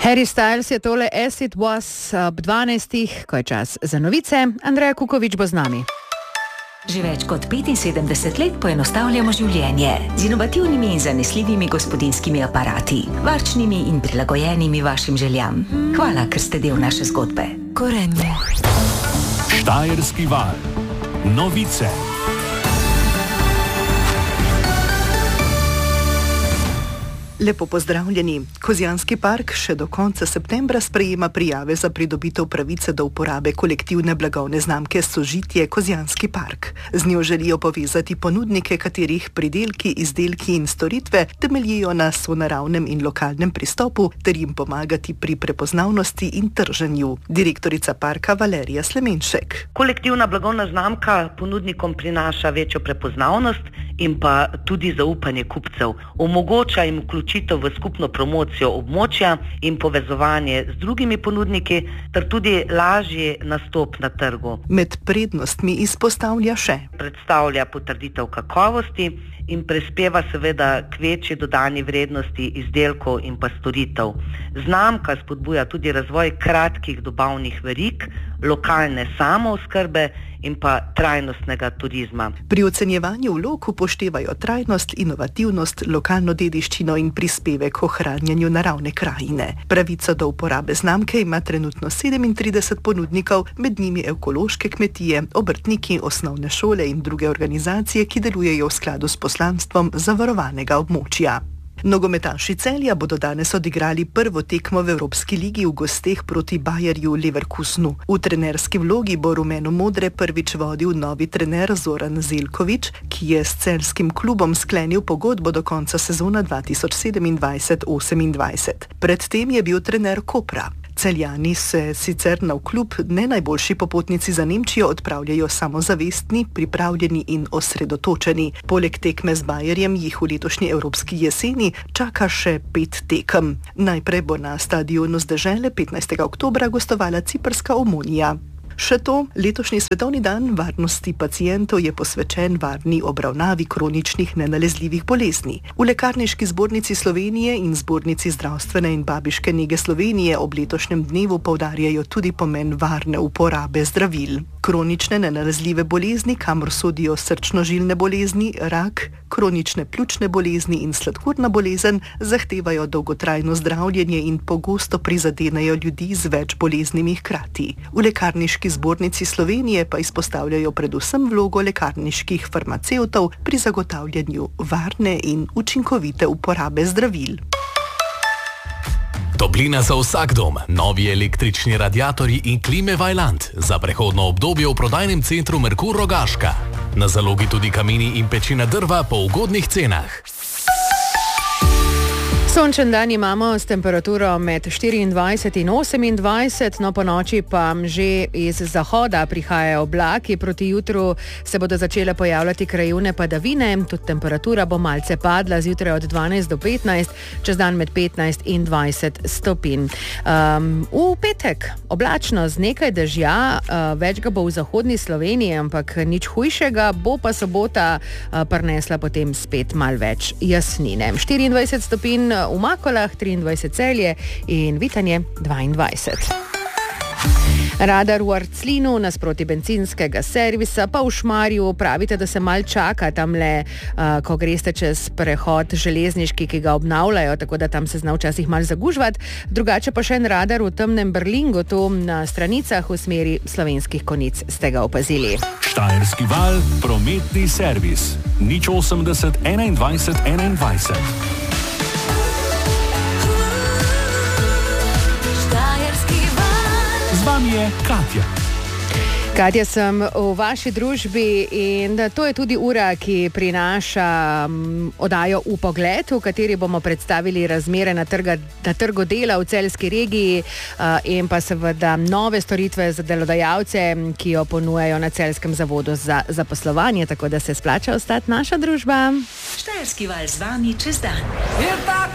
Harry Styles je tole As It Was ob 12. Ko je čas za novice. Andreja Kukovič bo z nami. Že več kot 75 let poenostavljamo življenje z inovativnimi in zanesljivimi gospodinjskimi aparati, varčnimi in prilagojenimi vašim željam. Hvala, ker ste del naše zgodbe. Gorenje. Štajerski val. Novice. Lepo pozdravljeni. Kozjanski park še do konca septembra sprejema prijave za pridobitev pravice do uporabe kolektivne blagovne znamke Sožitje Kozjanski park. Z njo želijo povezati ponudnike, katerih pridelki, izdelki in storitve temeljijo na sonaravnem in lokalnem pristopu, ter jim pomagati pri prepoznavnosti in trženju. Direktorica parka Valerija Slemenšek. Kolektivna blagovna znamka ponudnikom prinaša večjo prepoznavnost in pa tudi zaupanje kupcev. Omogoča jim vključitev v skupno promocijo območja in povezovanje z drugimi ponudniki, ter tudi lažji nastop na trgu. Med prednostmi izpostavlja še: predstavlja potrditev kakovosti in prispeva seveda k večji dodani vrednosti izdelkov in pa storitev. Znamka spodbuja tudi razvoj kratkih dobavnih verig, lokalne samooskrbe in pa trajnostnega turizma. Pri ocenjevanju vlog upoštevajo trajnost, inovativnost, lokalno dediščino in prispevek k ohranjanju naravne krajine. Pravico do uporabe znamke ima trenutno 37 ponudnikov, med njimi ekološke kmetije, obrtniki, osnovne šole in druge organizacije, ki delujejo v skladu s poslanstvom zavarovanega območja. Nogometaši Celja bodo danes odigrali prvo tekmo v Evropski ligi v gosteh proti Bayerju Leverkusenu. V trenerski vlogi bo rumeno-modre prvič vodil novi trener Zoran Zeljković, ki je s celjskim klubom sklenil pogodbo do konca sezona 2027-28. Predtem je bil trener Kopra. Celjani se sicer navkljub ne najboljši popotnici za Nemčijo odpravljajo samozavestni, pripravljeni in osredotočeni. Poleg tekme z Bayerjem jih v letošnji evropski jeseni čaka še 5 tekem. Najprej bo na stadionu z dežele 15. oktobra gostovala ciprska Omonija. Še to, letošnji svetovni dan varnosti pacientov je posvečen varni obravnavi kroničnih nenalezljivih bolezni. V Lekarniški zbornici Slovenije in Zbornici zdravstvene in babiške nege Slovenije ob letošnjem dnevu poudarjajo tudi pomen varne uporabe zdravil. Kronične nenalezljive bolezni, kamor sodijo srčno-žilne bolezni, rak, kronične pljučne bolezni in sladkorna bolezen, zahtevajo dolgotrajno zdravljenje in pogosto prizadenejo ljudi z več boleznimi hkrati. V Lekarniški zbornici Slovenije pa izpostavljajo predvsem vlogo lekarniških farmacevtov pri zagotavljanju varne in učinkovite uporabe zdravil. Toplina za vsak dom, novi električni radiatorji in klime Vaillant za prehodno obdobje v prodajnem centru Merkur Rogaška. Na zalogi tudi kamini in pečina drva po ugodnih cenah. Sončen dan imamo s temperaturo med 24 in 28, no po noči pa že iz zahoda prihajajo oblaki, proti jutru se bodo začele pojavljati krajevne padavine, tudi temperatura bo malce padla, zjutraj od 12 do 15, čez dan med 15 in 20 stopinj. V petek oblačno z nekaj dežja, več ga bo v zahodni Sloveniji, ampak nič hujšega, bo pa sobota prinesla potem spet malo več jasnine. 24 stopinj v Makolah, 23 Celje in Vitanje 22. Radar v Arclinu nasproti bencinskega servisa, pa v Šmarju pravite, da se mal čaka tamle, ko greste čez prehod železniški, ki ga obnavljajo, tako da tam se zna včasih mal zagužvat. Drugače pa še en radar v temnem Berlingu, tu na stranicah v smeri Slovenskih Konjic ste ga opazili. Štajerski val, prometni servis. 080 21 21. Z vami je Katja. Katja sem v vaši družbi in to je tudi ura, ki prinaša oddajo V pogled, v kateri bomo predstavili razmere na trgu dela v celjski regiji in pa seveda nove storitve za delodajalce, ki jo ponujajo na Celjskem zavodu za zaposlovanje, tako da se splača ostati naša družba. Štajerski val z vami čez dan. Je tako